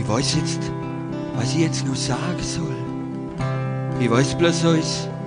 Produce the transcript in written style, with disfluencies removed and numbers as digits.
weiß jetzt, was ich jetzt noch sagen soll. Ich weiß bloß eins.